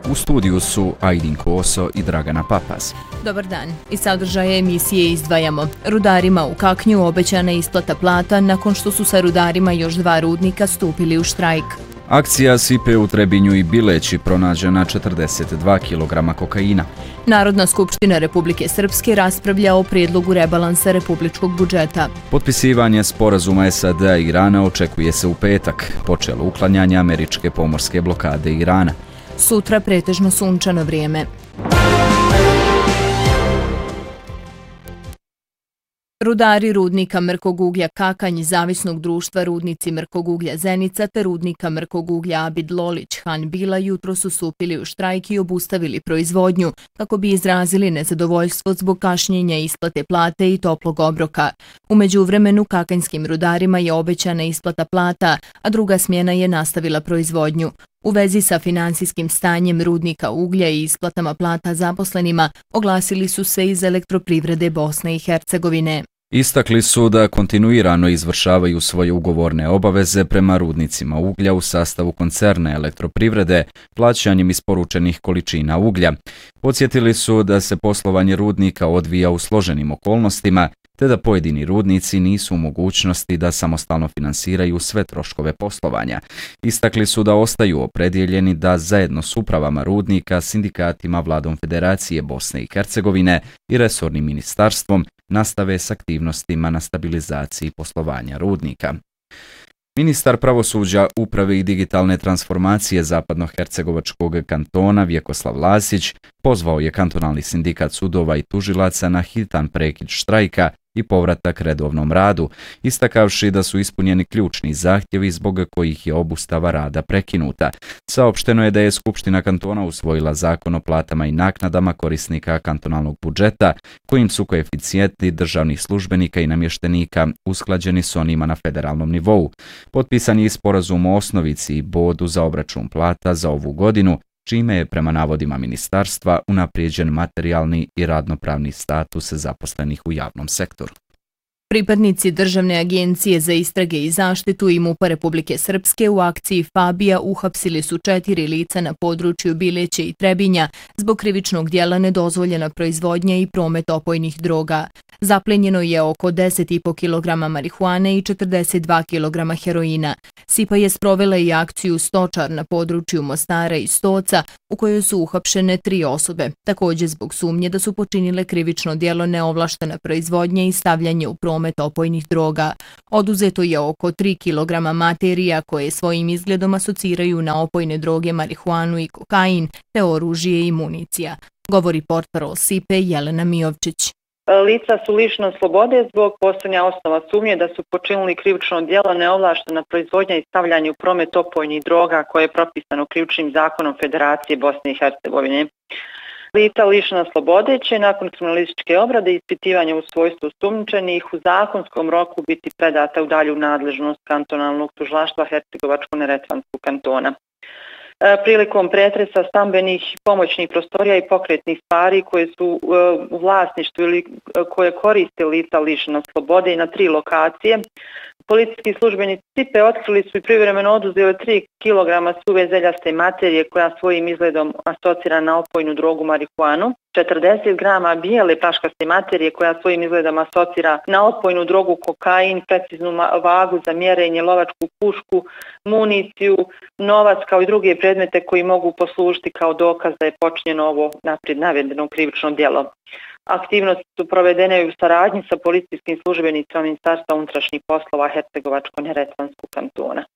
U studiju su Aydin Koso i Dragana Papas. Dobar dan. Iz sadržaja emisije izdvajamo. Rudarima u Kaknju obećana isplata plata nakon što su sa rudarima još 2 rudnika stupili u štrajk. Akcija Sipe u Trebinju i Bileći pronađena 42 kg kokaina. Narodna skupština Republike Srpske raspravlja o prijedlogu rebalansa republičkog budžeta. Potpisivanje sporazuma SAD i Irana očekuje se u petak. Počelo uklanjanje američke pomorske blokade Irana. Sutra pretežno sunčano vrijeme. Rudari rudnika mrkog uglja Kakanj, zavisnog društva Rudnici mrkog uglja Zenica te rudnika mrkog uglja Abid Lolić Han Bila jutro su stupili u štrajk i obustavili proizvodnju kako bi izrazili nezadovoljstvo zbog kašnjenja isplate plate i toplog obroka. U međuvremenu kakanjskim rudarima je obećana isplata plata, a druga smjena je nastavila proizvodnju. U vezi sa finansijskim stanjem rudnika uglja i isplatama plata zaposlenima oglasili su se iz Elektroprivrede Bosne i Hercegovine. Istakli su da kontinuirano izvršavaju svoje ugovorne obaveze prema rudnicima uglja u sastavu koncerna Elektroprivrede plaćanjem isporučenih količina uglja. Podsjetili su da se poslovanje rudnika odvija u složenim okolnostima, te da pojedini rudnici nisu u mogućnosti da samostalno finansiraju sve troškove poslovanja. Istakli su da ostaju opredjeljeni da zajedno s upravama rudnika, sindikatima, Vladom Federacije Bosne i Hercegovine i resornim ministarstvom nastave s aktivnostima na stabilizaciji poslovanja rudnika. Ministar pravosuđa, uprave i digitalne transformacije Zapadnohercegovačkog kantona Vjekoslav Lasić pozvao je kantonalni sindikat sudova i tužilaca na hitan prekid štrajka i povratak redovnom radu, istakavši da su ispunjeni ključni zahtjevi zbog kojih je obustava rada prekinuta. Saopšteno je da je Skupština kantona usvojila zakon o platama i naknadama korisnika kantonalnog budžeta, kojim su koeficijenti državnih službenika i namještenika usklađeni s onima na federalnom nivou. Potpisan je sporazum o osnovici i bodu za obračun plata za ovu godinu, čime je prema navodima ministarstva unaprijeđen materijalni i radnopravni status zaposlenih u javnom sektoru. Pripadnici Državne agencije za istrage i zaštitu i MUP-a Republike Srpske u akciji Fabija uhapsili su 4 lica na području Bileće i Trebinja zbog krivičnog djela nedozvoljena proizvodnja i promet opojnih droga. Zaplenjeno je oko 10,5 kg marihuane i 42 kg heroina. Sipa je sprovela i akciju Stočar na području Mostara i Stoca u kojoj su uhapšene 3 osobe, također zbog sumnje da su počinile krivično djelo neovlaštena proizvodnja i stavljanje u promet opojnih droga. Oduzeto je oko 3 kg materija koje svojim izgledom asociraju na opojne droge, marihuanu i kokain, te oružje i municija, govori portparol Sipe Jelena Mijovčić. Lica su lišena slobode zbog postojanja osnova sumnje da su počinili krivično djelo neovlaštena proizvodnja i stavljanje u promet opojnih droga koje je propisano krivičnim zakonom Federacije Bosne i Hercegovine. Lica lišena slobode će nakon kriminalističke obrade i ispitivanja u svojstvu osumnjičenih u zakonskom roku biti predata u dalju nadležnost kantonalnog tužilaštva Hercegovačko-neretvanskog kantona. Prilikom pretresa stambenih pomoćnih prostorija i pokretnih stvari koje su u vlasništvu ili koje koriste lica lišena slobode na 3 lokacije, policijski službenici Sipe otkrili su i privremeno oduzeli 3 kg suve zeljaste materije koja svojim izgledom asocira na opojnu drogu marihuanu, 40 grama bijele praškaste materije koja svojim izgledom asocira na opojnu drogu kokain, preciznu vagu za mjerenje, lovačku pušku, municiju, novac kao i druge predmete koji mogu poslužiti kao dokaz da je počinjeno ovo naprijed navedeno krivično djelo. Aktivnosti su provedene u saradnji sa policijskim službenicima Ministarstva unutrašnjih poslova Hercegovačko-neretvanskog kantona.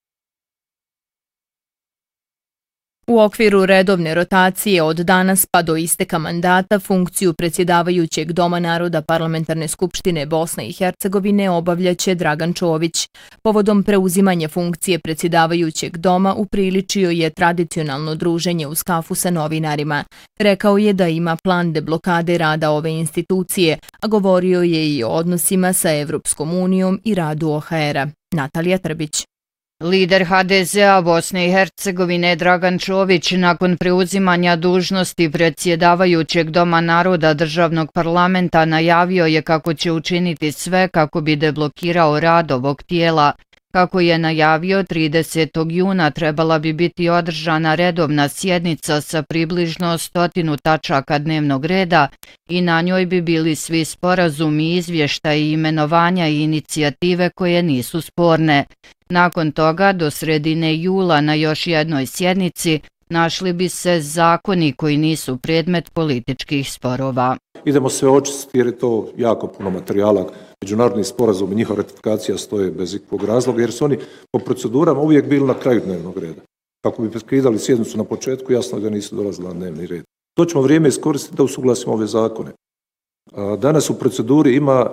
U okviru redovne rotacije od danas pa do isteka mandata funkciju predsjedavajućeg Doma naroda Parlamentarne skupštine Bosne i Hercegovine obavljaće Dragan Čović. Povodom preuzimanja funkcije predsjedavajućeg doma upriličio je tradicionalno druženje uz kafu sa novinarima. Rekao je da ima plan deblokade rada ove institucije, a govorio je i o odnosima sa Evropskom unijom i radu OHR-a. Natalija Trbić. Lider HDZ-a Bosne i Hercegovine Dragan Čović nakon preuzimanja dužnosti predsjedavajućeg Doma naroda državnog parlamenta najavio je kako će učiniti sve kako bi deblokirao rad ovog tijela. Kako je najavio, 30. juna trebala bi biti održana redovna sjednica sa približno 100 tačaka dnevnog reda i na njoj bi bili svi sporazumi, izvještaji, imenovanja i inicijative koje nisu sporne. Nakon toga, do sredine jula na još jednoj sjednici, našli bi se zakoni koji nisu predmet političkih sporova. Idemo sve očistiti jer je to jako puno materijala. Međunarodni sporazum i njihova ratifikacija stoje bez ikakvog razloga jer su oni po procedurama uvijek bili na kraju dnevnog reda. Kako bi prekidali sjednicu na početku, jasno da nisu dolazili na dnevni red. To ćemo vrijeme iskoristiti da usuglasimo ove zakone. Danas u proceduri ima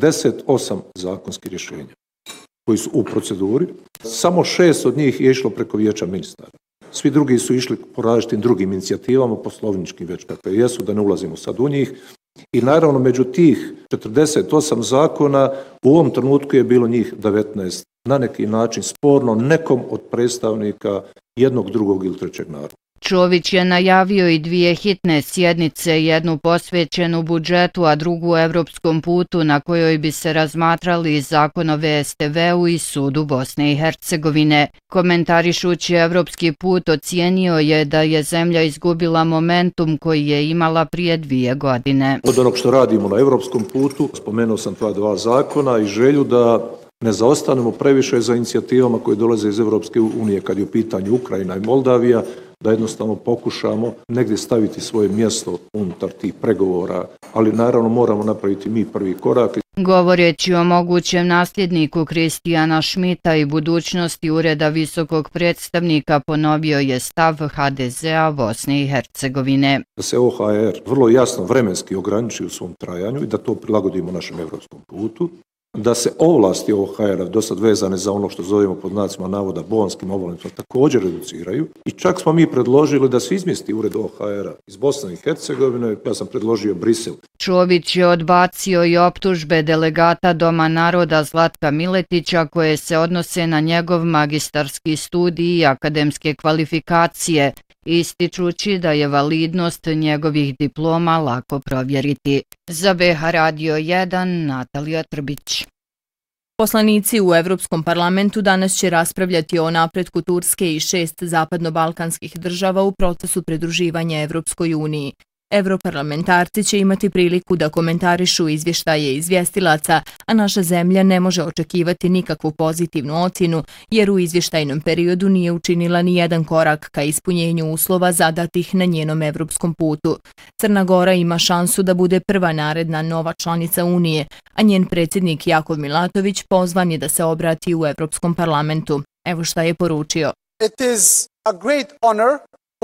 48 zakonskih rješenja koji su u proceduri. Samo 6 od njih je išlo preko vijeća ministara. Svi drugi su išli po različitim drugim inicijativama, poslovničkim već kakve jesu, da ne ulazimo sad u njih. I naravno među tih 48 zakona u ovom trenutku je bilo njih 19 na neki način sporno nekom od predstavnika jednog, drugog ili trećeg naroda. Čović je najavio i 2 hitne sjednice, jednu posvećenu budžetu, a drugu evropskom putu na kojoj bi se razmatrali zakon o VSTV-u i sudu Bosne i Hercegovine. Komentarišući evropski put, ocijenio je da je zemlja izgubila momentum koji je imala prije 2 godine. Od onog što radimo na evropskom putu, spomenuo sam ta 2 zakona i želju da ne zaostanemo previše za inicijativama koje dolaze iz Evropske unije kad je u pitanju Ukrajina i Moldavija, da jednostavno pokušamo negdje staviti svoje mjesto unutar tih pregovora, ali naravno moramo napraviti mi prvi korak. Govoreći o mogućem nasljedniku Kristijana Šmita i budućnosti Ureda visokog predstavnika, ponovio je stav HDZ-a Bosne i Hercegovine. Da se OHR vrlo jasno vremenski ograniči u svom trajanju i da to prilagodimo našem evropskom putu, da se ovlasti OHR-a dosad vezane za ono što zovemo pod znacima navoda bonskim obalnicama također reduciraju i čak smo mi predložili da se izmjesti ured OHR-a iz Bosne i Hercegovine, ja sam predložio Brisel. Čović je odbacio i optužbe delegata Doma naroda Zlatka Miletića koje se odnose na njegov magistarski studij i akademske kvalifikacije, ističući da je validnost njegovih diploma lako provjeriti. Za BH Radio 1, Natalija Trbić. Poslanici u Evropskom parlamentu danas će raspravljati o napretku Turske i 6 zapadno-balkanskih država u procesu pridruživanja Evropskoj uniji. Evroparlamentarci će imati priliku da komentarišu izvještaje izvjestilaca, a naša zemlja ne može očekivati nikakvu pozitivnu ocjenu jer u izvještajnom periodu nije učinila ni jedan korak ka ispunjenju uslova zadatih na njenom evropskom putu. Crna Gora ima šansu da bude prva naredna nova članica Unije, a njen predsjednik Jakov Milatović pozvan je da se obrati u Evropskom parlamentu. Evo šta je poručio. It is a great honor.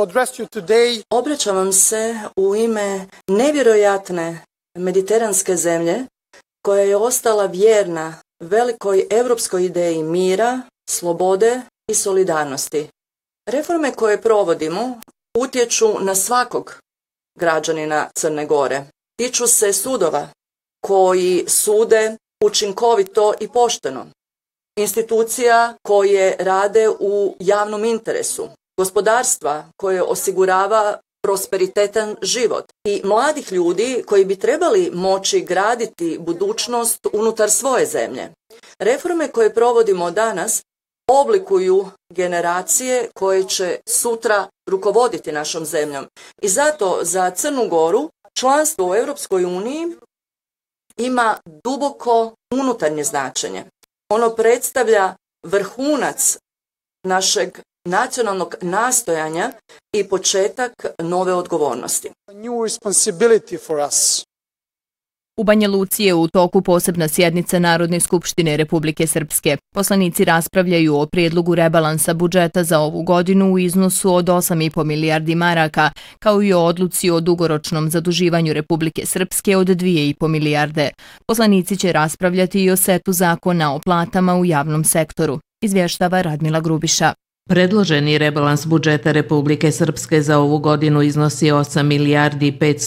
Obraćam vam se u ime nevjerojatne mediteranske zemlje koja je ostala vjerna velikoj europskoj ideji mira, slobode i solidarnosti. Reforme koje provodimo utječu na svakog građanina Crne Gore. Tiču se sudova koji sude učinkovito i pošteno, institucija koje rade u javnom interesu, gospodarstva koje osigurava prosperitetan život i mladih ljudi koji bi trebali moći graditi budućnost unutar svoje zemlje. Reforme koje provodimo danas oblikuju generacije koje će sutra rukovoditi našom zemljom. I zato za Crnu Goru članstvo u Europskoj uniji ima duboko unutarnje značenje. Ono predstavlja vrhunac našeg nacionalnog nastojanja i početak nove odgovornosti. U Banja Luci je u toku posebna sjednica Narodne skupštine Republike Srpske. Poslanici raspravljaju o prijedlogu rebalansa budžeta za ovu godinu u iznosu od 8,5 milijardi maraka, kao i o odluci o dugoročnom zaduživanju Republike Srpske od 2,5 milijarde. Poslanici će raspravljati i o setu zakona o platama u javnom sektoru, izvještava Radmila Grubiša. Predloženi rebalans budžeta Republike Srpske za ovu godinu iznosi 8 milijardi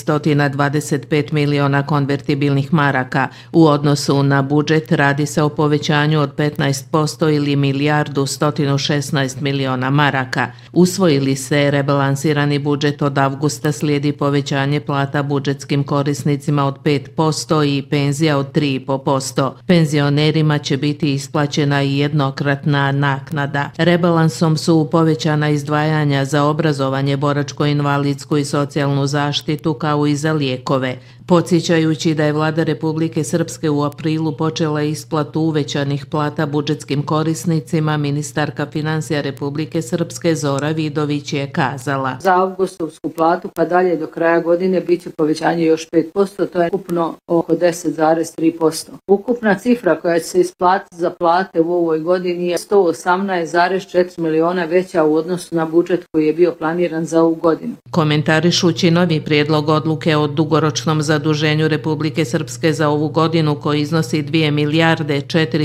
525 miliona konvertibilnih maraka. U odnosu na budžet radi se o povećanju od 15% ili milijardu 116 miliona maraka. Usvojili se rebalansirani budžet od avgusta, slijedi povećanje plata budžetskim korisnicima od 5% i penzija od 3,5%. Penzionerima će biti isplaćena i jednokratna naknada. Rebalansom su povećana izdvajanja za obrazovanje, boračko-invalidsku i socijalnu zaštitu kao i za lijekove. Podsjećajući da je Vlada Republike Srpske u aprilu počela isplatu uvećanih plata budžetskim korisnicima, ministarka financija Republike Srpske Zora Vidović je kazala: Za avgustovsku platu pa dalje do kraja godine bit će povećanje još 5%, to je ukupno oko 10,3%. Ukupna cifra koja će se isplatiti za plate u ovoj godini je 118,4 miliona veća u odnosu na budžet koji je bio planiran za ovu godinu. Komentarišući novi prijedlog odluke o dugoročnom zaduženju Republike Srpske za ovu godinu koji iznosi 2 milijarde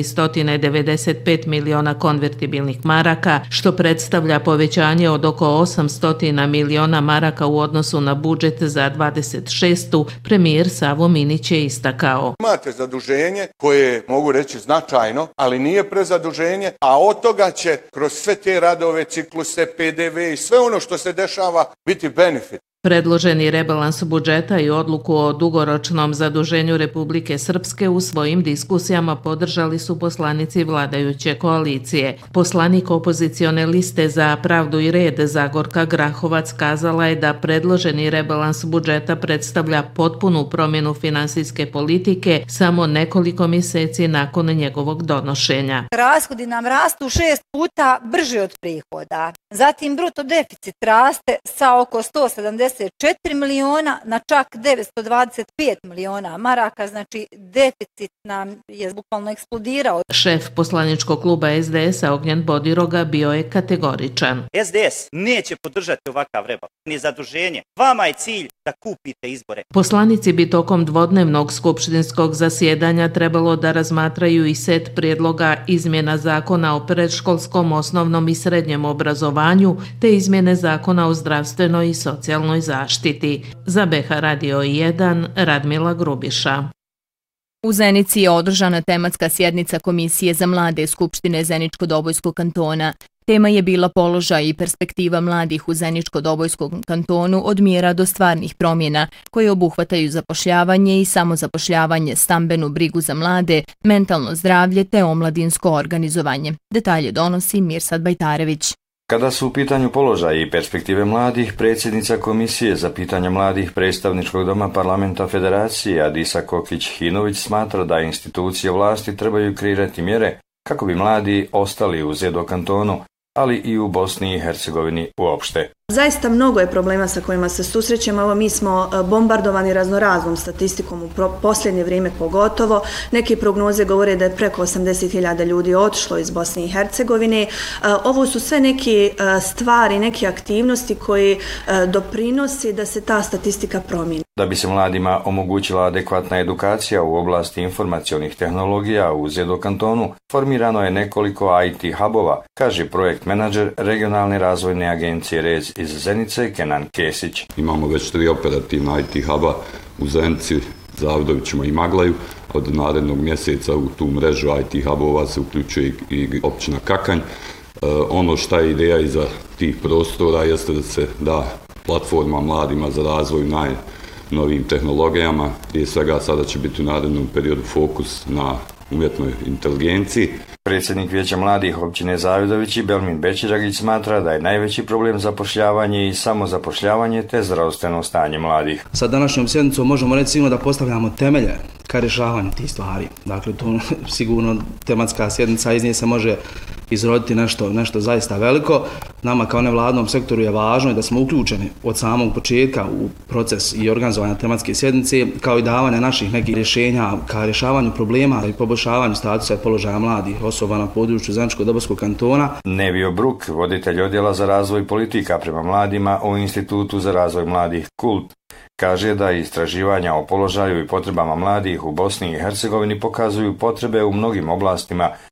495 miliona konvertibilnih maraka, što predstavlja povećanje od oko 800 miliona maraka u odnosu na budžet za 26. premijer Savo Minić je istakao: Imate zaduženje koje mogu reći značajno, ali nije prezaduženje, a od toga će kroz sve te radove, cikluse, PDV i sve ono što se dešava biti benefit. Predloženi rebalans budžeta i odluku o dugoročnom zaduženju Republike Srpske u svojim diskusijama podržali su poslanici vladajuće koalicije. Poslanik opozicione liste za pravdu i red Zagorka Grahovac kazala je da predloženi rebalans budžeta predstavlja potpunu promjenu finansijske politike samo nekoliko mjeseci nakon njegovog donošenja. Rashodi nam rastu 6 puta brže od prihoda. Zatim bruto deficit raste sa oko 174 miliona na čak 925 miliona maraka, znači deficit nam je bukvalno eksplodirao. Šef poslaničkog kluba SDS-a Ognjen Bodiroga bio je kategoričan. SDS neće podržati ovakav rebalans, ni zaduženje. Vama je cilj da kupite izbore. Poslanici bi tokom dvodnevnog skupštinskog zasjedanja trebalo da razmatraju i set prijedloga izmjena zakona o predškolskom, osnovnom i srednjem obrazovanju, te izmjene zakona o zdravstvenoj i socijalnoj zaštiti. Za BH Radio 1, Radmila Grubiša. U Zenici je održana tematska sjednica Komisije za mlade Skupštine Zeničko-Dobojskog kantona. Tema je bila položaj i perspektiva mladih u Zeničko-Dobojskom kantonu od mjera do stvarnih promjena koje obuhvataju zapošljavanje i samozapošljavanje, stambenu brigu za mlade, mentalno zdravlje te omladinsko organizovanje. Detalje donosi Mirsad Bajtarević. Kada su u pitanju položaja i perspektive mladih, predsjednica Komisije za pitanja mladih Predstavničkog doma Parlamenta Federacije Adisa Kokić-Hinović smatra da institucije vlasti trebaju kreirati mjere kako bi mladi ostali u ZEDO kantonu, ali i u Bosni i Hercegovini uopšte. Zaista mnogo je problema sa kojima se susrećemo. Evo, mi smo bombardovani raznoraznom statistikom u posljednje vrijeme pogotovo. Neke prognoze govore da je preko 80.000 ljudi otišlo iz Bosne i Hercegovine. Ovo su sve neke stvari, neke aktivnosti koje doprinosi da se ta statistika promijeni. Da bi se mladima omogućila adekvatna edukacija u oblasti informacionih tehnologija u ZEDO kantonu, formirano je nekoliko IT hubova, kaže projekt menadžer regionalne razvojne agencije REZ iz Zenice Kenan Kesić. Imamo već 3 operativna IT huba u Zenici, Zavidovićima i Maglaju. Od narednog mjeseca u tu mrežu IT hubova se uključuje i općina Kakanj. Ono šta je ideja iza tih prostora jeste da se da platforma mladima za razvoj najnovijim tehnologijama. Prije svega sada će biti u narednom periodu fokus na umjetnoj inteligenciji. Predsjednik Vijeća mladih općine Zavidović i Belmin Bečiđagić smatra da je najveći problem zapošljavanje i samozapošljavanje te zdravstveno stanje mladih. Sa današnjom sjednicom možemo reći sigurno da postavljamo temelje ka rješavanju tih stvari. Dakle, to sigurno tematska sjednica iz nje se može izroditi nešto zaista veliko. Nama kao nevladnom sektoru je važno da smo uključeni od samog početka u proces i organizovanja tematske sjednice, kao i davanja naših nekih rješenja ka rješavanju problema i poboljšavanju statusa i položaja mladih osoba na području Zeničko-Dobojskog kantona. Nevio Bruk, voditelj odjela za razvoj politika prema mladima u Institutu za razvoj mladih KULP, kaže da istraživanja o položaju i potrebama mladih u Bosni i Hercegovini pokazuju potrebe u mnogim oblastima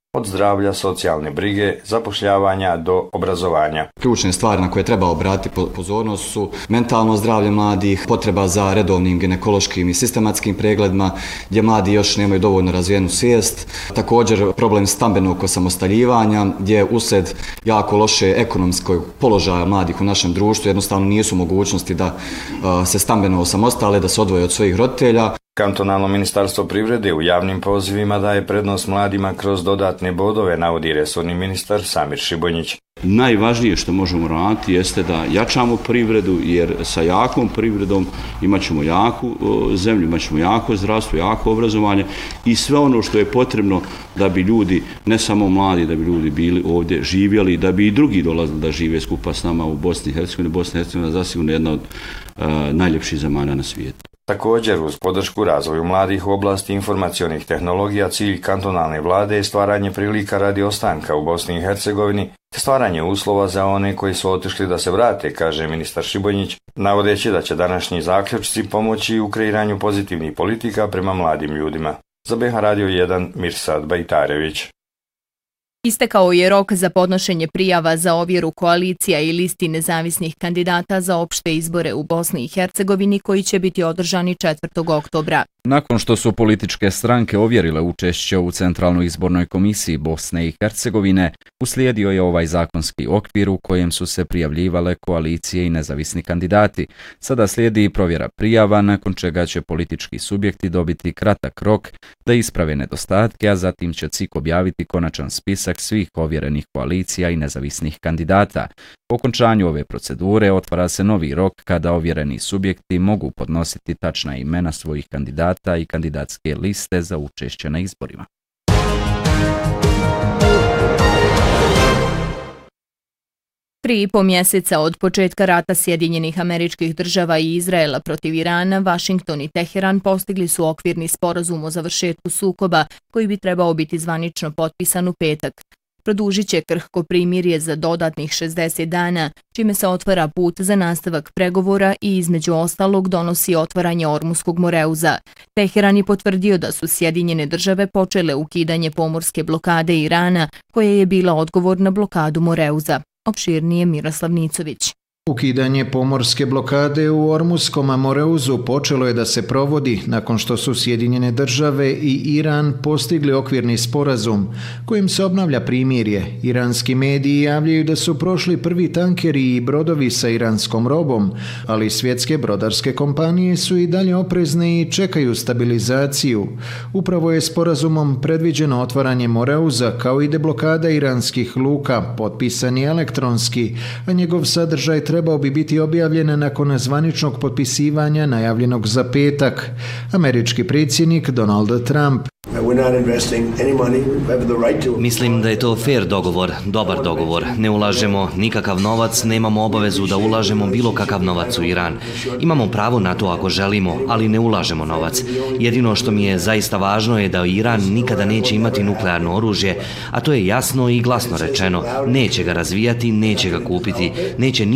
od zdravlja, socijalne brige, zapošljavanja do obrazovanja. Ključne stvari na koje treba obratiti pozornost su mentalno zdravlje mladih, potreba za redovnim ginekološkim i sistematskim pregledima, gdje mladi još nemaju dovoljno razvijenu svijest. Također problem stambenog osamostaljivanja, gdje usred jako loše ekonomskog položaja mladih u našem društvu jednostavno nisu mogućnosti da se stambeno osamostale, da se odvoje od svojih roditelja. Kantonalno ministarstvo privrede u javnim pozivima daje prednost mladima kroz dodatne bodove, navodi resorni ministar Samir Šibonjić. Najvažnije što možemo raditi jeste da jačamo privredu, jer sa jakom privredom imat ćemo jaku zemlju, imat ćemo jako zdravstvo, jako obrazovanje i sve ono što je potrebno da bi ljudi, ne samo mladi, da bi ljudi bili ovdje živjeli, da bi i drugi dolazili da žive skupa s nama u Bosni i Hercegovini. Bosna i Hercegovina je zasigurno jedna od najljepših zemalja na svijetu. Također, uz podršku razvoju mladih u oblasti informacionih tehnologija, cilj kantonalne vlade je stvaranje prilika radi ostanka u Bosni i Hercegovini te stvaranje uslova za one koji su otišli da se vrate, kaže ministar Šibonjić, navodeći da će današnji zaključci pomoći u kreiranju pozitivnih politika prema mladim ljudima. Za BH Radio 1, Mirsad Bajtarević. Istekao je rok za podnošenje prijava za ovjeru koalicija i listi nezavisnih kandidata za opšte izbore u Bosni i Hercegovini koji će biti održani 4. oktobra. Nakon što su političke stranke ovjerile učešće u Centralnoj izbornoj komisiji Bosne i Hercegovine, uslijedio je ovaj zakonski okvir u kojem su se prijavljivale koalicije i nezavisni kandidati. Sada slijedi provjera prijava, nakon čega će politički subjekti dobiti kratak rok da isprave nedostatke, a zatim će CIK objaviti konačan spisak svih ovjerenih koalicija i nezavisnih kandidata. Po okončanju ove procedure otvara se novi rok kada ovjereni subjekti mogu podnositi tačna imena svojih kandidata i kandidatske liste za učešće na izborima. Tri i po mjeseca od početka rata Sjedinjenih Američkih Država i Izraela protiv Irana, Vašington i Teheran postigli su okvirni sporazum o završetku sukoba koji bi trebao biti zvanično potpisan u petak. Produžit će krhko primirje za dodatnih 60 dana, čime se otvara put za nastavak pregovora i između ostalog donosi otvaranje Ormuskog moreuza. Teheran je potvrdio da su Sjedinjene Države počele ukidanje pomorske blokade Irana, koja je bila odgovor na blokadu moreuza. Opširnije Miroslav Nicović. Ukidanje pomorske blokade u Ormuskom moreuzu počelo je da se provodi nakon što su Sjedinjene Države i Iran postigli okvirni sporazum kojim se obnavlja primirje. Iranski mediji javljaju da su prošli prvi tankeri i brodovi sa iranskom robom, ali svjetske brodarske kompanije su i dalje oprezne i čekaju stabilizaciju. Upravo je sporazumom predviđeno otvaranje moreuza kao i deblokada iranskih luka, potpisan je elektronski, a njegov sadržaj trebao bi biti objavljen nakon zvaničnog potpisivanja najavljenog za petak. Američki predsjednik Donald Trump. Mislim da je to fair dogovor, dobar dogovor. Ne ulažemo nikakav novac, nemamo obavezu da ulažemo bilo kakav novac u Iran. Imamo pravo na to ako želimo, ali ne ulažemo novac. Jedino što mi je zaista važno je da Iran nikada neće imati nuklearno oružje, a to je jasno i glasno rečeno. Neće ga razvijati, neće ga kupiti, neće